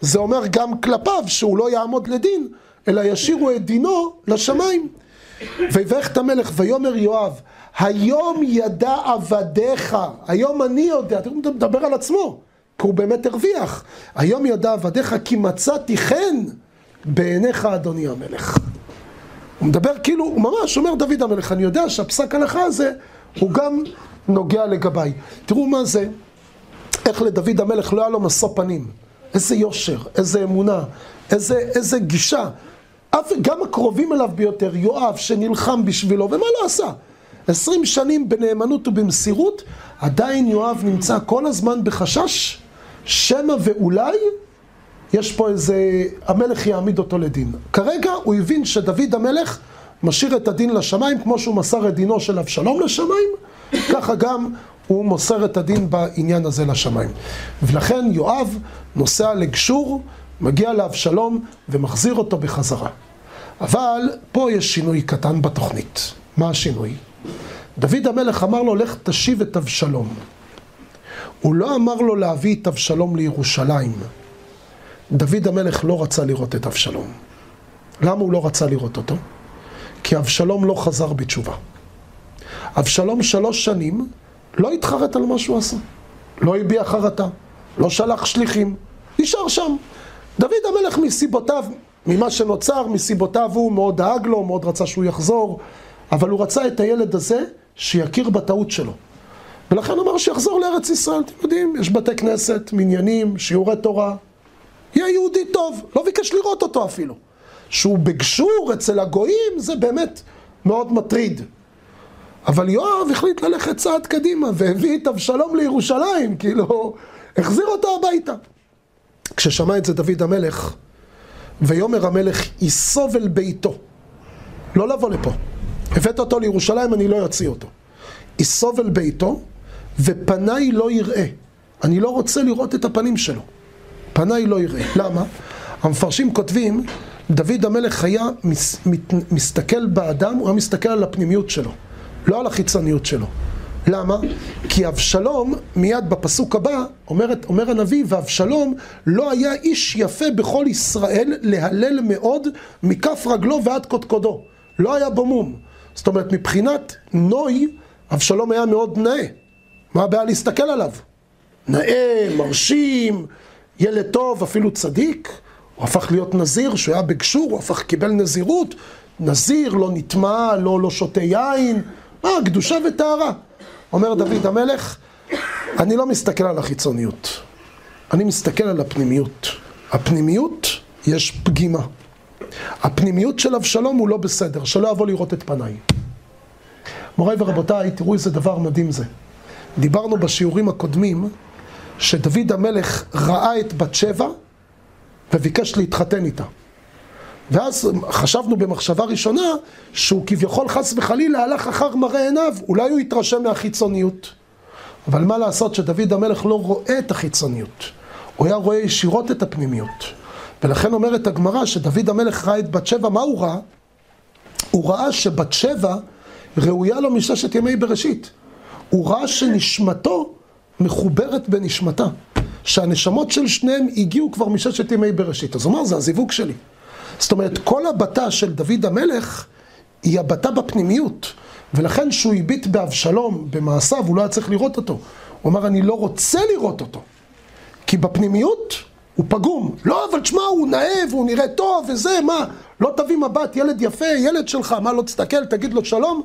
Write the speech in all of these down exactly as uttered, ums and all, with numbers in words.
זה אומר גם כלפיו שהוא לא יעמוד לדין, אלא ישירו את דינו לשמיים. ויברך את המלך ויאמר יואב, היום ידע עבדיך, היום אני יודע, הוא מדבר על עצמו, כי הוא באמת הרוויח. היום ידע עבדיך כי מצאתי חן בעיניך אדוני המלך. הוא מדבר כאילו, הוא ממש אומר דוד המלך, אני יודע שהפסק הלכה הזה הוא גם נוגע לגביי. תראו מה זה, איך לדוד המלך לא היה לו משוא פנים, איזה יושר, איזה אמונה, איזה, איזה גישה. גם הקרובים אליו ביותר, יואב שנלחם בשבילו, ומה לא עשה? עשרים שנים בנאמנות ובמסירות, עדיין יואב נמצא כל הזמן בחשש, שמא ואולי יש פה איזה, המלך יעמיד אותו לדין. כרגע הוא הבין שדוד המלך משאיר את הדין לשמיים, כמו שהוא מסר את דינו של אבשלום לשמיים, ככה גם הוא מוסר את הדין בעניין הזה לשמיים. ולכן יואב נוסע לגשור, מגיע לאבשלום ומחזיר אותו בחזרה. אבל פה יש שינוי קטן בתוכנית. מה השינוי? דוד המלך אמר לו, לך תשיב את אבשלום. הוא לא אמר לו להביא את אבשלום לירושלים. דוד המלך לא רצה לראות את אבשלום. למה הוא לא רצה לראות אותו? כי אבשלום לא חזר בתשובה. אבשלום שלוש שנים לא התחרט על מה שהוא עשה. לא הביע חרטה, לא שלח שליחים, נשאר שם. דוד המלך מסיבותיו, ממה שנוצר, מסיבותיו הוא מאוד דאג לו, מאוד רצה שהוא יחזור, אבל הוא רצה את הילד הזה שיכיר בטעות שלו. ולכן אמר שיחזור לארץ ישראל. אתם יודעים, יש בתי כנסת, מניינים, שיעורי תורה. יהיה יהודי טוב, לא ביקש לראות אותו אפילו. שהוא בגשור אצל הגויים, זה באמת מאוד מטריד. אבל יואב החליט ללכת צעד קדימה, והביא את אבשלום לירושלים, כאילו, החזיר אותו הביתה. כששמע את זה דוד המלך, ויאמר המלך, יסוב אל ביתו. לא לבוא לפה. הבאת אותו לירושלים, אני לא יוציא אותו. יסוב אל ביתו, ופניי לא יראה. אני לא רוצה לראות את הפנים שלו. פניי לא יראה. למה? המפרשים כותבים, דוד המלך היה מס, מת, מסתכל באדם, הוא היה מסתכל על הפנימיות שלו, לא על החיצוניות שלו. למה? כי אבשלום, מיד בפסוק הבא, אומרת, אומר הנביא, ואבשלום לא היה איש יפה בכל ישראל, להלל מאוד מכף רגלו ועד קודקודו. לא היה בו מום. זאת אומרת, מבחינת נוי, אבשלום היה מאוד נאה. מה הבעיה להסתכל עליו? נאה, מרשים, ילד טוב, אפילו צדיק. הוא הפך להיות נזיר, שהוא היה בגשור, הוא הפך קיבל נזירות. נזיר, לא נטמע, לא, לא שותה יין. מה, קדושה וטהרה. אומר דוד המלך, אני לא מסתכל על החיצוניות. אני מסתכל על הפנימיות. הפנימיות יש פגימה. הפנימיות של אבשלום הוא לא בסדר, שלא יבוא לראות את פניי. מוריי ורבותיי, תראו איזה דבר מדהים זה. דיברנו בשיעורים הקודמים שדוד המלך ראה את בת שבע וביקש להתחתן איתה. ואז חשבנו במחשבה ראשונה שהוא כביכול חס וחלילה הלך אחר מראה עיניו, אולי הוא יתרשם מהחיצוניות. אבל מה לעשות שדוד המלך לא רואה את החיצוניות, הוא היה רואה ישירות את הפנימיות. ולכן אומרת הגמרא שדוד המלך ראה את בת שבע, מה הוא ראה? הוא ראה שבת שבע ראויה לו מששת ימי בראשית. הוא ראה שנשמתו מחוברת בנשמתה, שהנשמות של שניהם הגיעו כבר מששת ימי בראשית. אז הוא אומר, זה הזיווג שלי. זאת אומרת, כל הבתה של דוד המלך היא הבתה בפנימיות, ולכן שהוא הביט באבשלום במעשיו, הוא לא היה צריך לראות אותו. הוא אמר, אני לא רוצה לראות אותו, כי בפנימיות הוא פגום. לא, אבל תשמע, הוא נאה והוא נראה טוב וזה, מה? לא תביא מבט, ילד יפה, ילד שלך, מה לא תסתכל, תגיד לו שלום?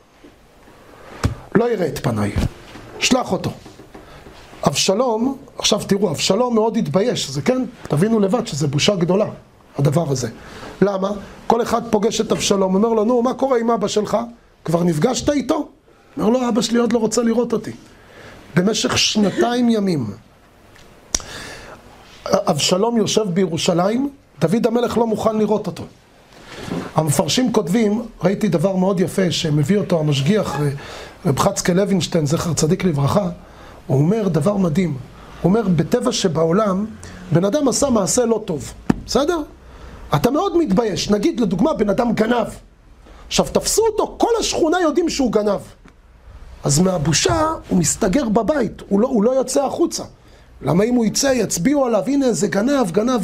לא יראה את פניי, שלח אותו. אבשלום, עכשיו תראו, אבשלום מאוד התבייש, זה כן, תבינו לבד שזה בושה גדולה, הדבר הזה. למה? כל אחד פוגש את אבשלום, אומר לו, נו, מה קורה עם אבא שלך? כבר נפגשת איתו? אומר לו, אבא שלי עוד לא רוצה לראות אותי. במשך שנתיים ימים, אבשלום יושב בירושלים, דוד המלך לא מוכן לראות אותו. המפרשים כותבים, ראיתי דבר מאוד יפה שמביא אותו המשגיח, רב חצקאל לוינשטיין, זכר צדיק לברכה, הוא אומר דבר מדהים. הוא אומר, בטבע שבעולם, בן אדם עשה מעשה לא טוב. בסדר? אתה מאוד מתבייש. נגיד, לדוגמה, בן אדם גנב. עכשיו, תפסו אותו, כל השכונה יודעים שהוא גנב. אז מהבושה הוא מסתגר בבית, הוא לא, הוא לא יוצא החוצה. למה אם הוא יצא, יצביעו עליו, הנה זה גנב, גנב,